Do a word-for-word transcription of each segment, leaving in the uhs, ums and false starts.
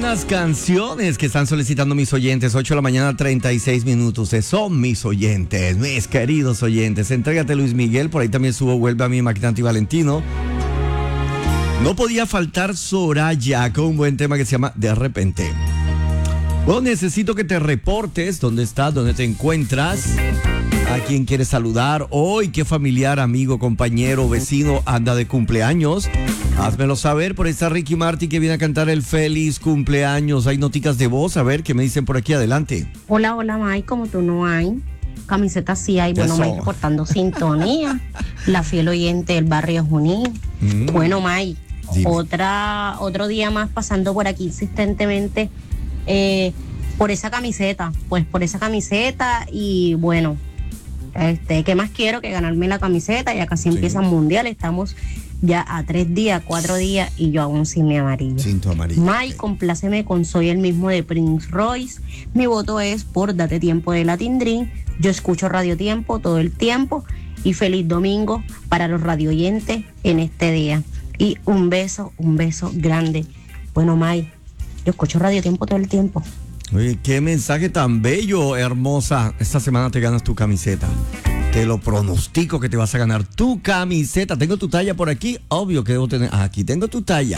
buenas canciones que están solicitando mis oyentes. ocho de la mañana, treinta y seis minutos. Son mis oyentes, mis queridos oyentes. Entrégate, Luis Miguel. Por ahí también subo Vuelve a mí, Maquinante y Valentino. No podía faltar Soraya con un buen tema que se llama De Repente. Bueno, necesito que te reportes. ¿Dónde estás? ¿Dónde te encuentras? ¿A quién quieres saludar hoy? ¿Qué familiar, amigo, compañero, vecino anda de cumpleaños? Házmelo saber. Por ahí está Ricky Martin que viene a cantar el feliz cumpleaños. Hay noticas de voz. A ver, ¿qué me dicen por aquí? Adelante. Hola, hola, Mike. Como tú no hay. Camiseta sí hay. Bueno, Mike, reportando sintonía. La fiel oyente del barrio Junín. Mm. Bueno, Mike, otra, otro día más pasando por aquí insistentemente eh, por esa camiseta. Pues por esa camiseta y bueno... Este, ¿qué más quiero que ganarme la camiseta? Ya casi sí. Empieza el mundial, estamos ya a tres días, cuatro días y yo aún sin mi amarillo. Sin tu amarillo. Mike, okay. Compláceme con Soy el Mismo de Prince Royce. Mi voto es por Date Tiempo de Latin Dream. Yo escucho Radio Tiempo todo el tiempo y feliz domingo para los radioyentes en este día. Y un beso, un beso grande. Bueno, Mike, yo escucho Radio Tiempo todo el tiempo. Oye, qué mensaje tan bello, hermosa. Esta semana te ganas tu camiseta. Te lo pronostico que te vas a ganar tu camiseta. Tengo tu talla por aquí. Obvio que debo tener. Aquí tengo tu talla.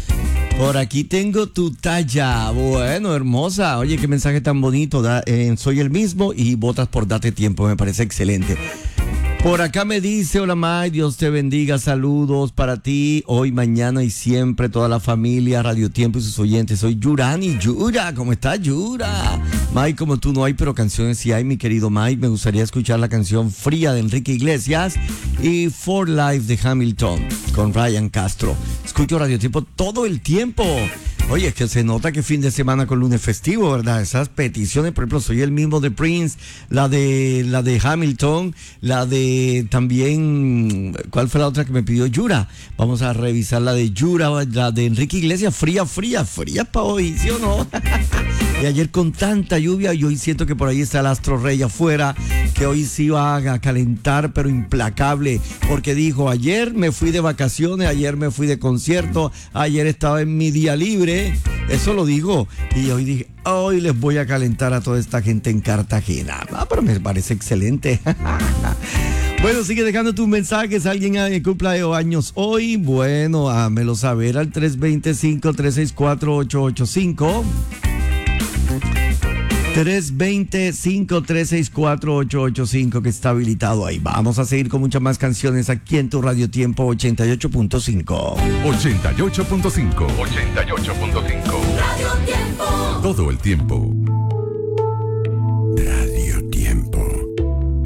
Por aquí tengo tu talla. Bueno, hermosa. Oye, qué mensaje tan bonito. Da, eh, soy el mismo y votas por Date Tiempo. Me parece excelente. Por acá me dice, hola May, Dios te bendiga, saludos para ti, hoy, mañana y siempre, toda la familia, Radio Tiempo y sus oyentes. Soy Yurani, Yura, ¿cómo estás, Yura? May, como tú no hay, pero canciones sí hay, mi querido May. Me gustaría escuchar la canción Fría de Enrique Iglesias y For Life de Hamilton con Ryan Castro. Escucho Radio Tiempo todo el tiempo. Oye, es que se nota que fin de semana con lunes festivo, ¿verdad? Esas peticiones, por ejemplo, soy el mismo de Prince, la de la de Hamilton, la de también, ¿cuál fue la otra que me pidió? Yura. Vamos a revisar la de Yura, la de Enrique Iglesias, fría, fría, fría para hoy, ¿sí o no? Y ayer con tanta lluvia, y hoy siento que por ahí está el astro rey afuera, que hoy sí va a calentar, pero implacable, porque dijo, ayer me fui de vacaciones, ayer me fui de concierto, ayer estaba en mi día libre. Eso lo digo. Y hoy dije, hoy les voy a calentar a toda esta gente en Cartagena. Ah, pero me parece excelente. Bueno, sigue dejando tus mensajes. ¿Alguien que cumpla años hoy? Bueno, hámelo saber al tres dos cinco, tres seis cuatro, ocho ocho cinco. tres dos cinco, tres seis cuatro, ocho ocho cinco que está habilitado ahí. Vamos a seguir con muchas más canciones aquí en tu Radio Tiempo ochenta y ocho punto cinco. ochenta y ocho punto cinco. ochenta y ocho punto cinco. Radio Tiempo. Todo el tiempo.